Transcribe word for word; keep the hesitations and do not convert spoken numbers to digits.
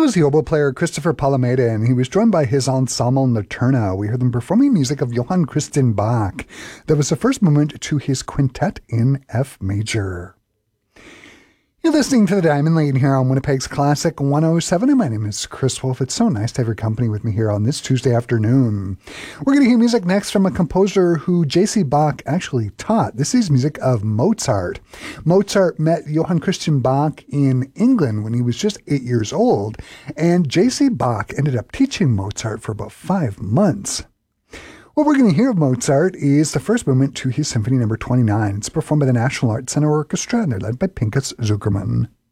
was the oboe player Christopher Palameda, and he was joined by his ensemble Nocturna. We heard them performing music of Johann Christian Bach. That was the first movement to his quintet in F major. You're listening to the Diamond Lane here on Winnipeg's Classic one oh seven, and my name is Chris Wolf. It's so nice to have your company with me here on this Tuesday afternoon. We're going to hear music next from a composer who J C. Bach actually taught. This is music of Mozart. Mozart met Johann Christian Bach in England when he was just eight years old, and J C. Bach ended up teaching Mozart for about five months. What we're going to hear of Mozart is the first movement to his Symphony number twenty-nine. It's performed by the National Arts Center Orchestra, and they're led by Pinchas Zukerman.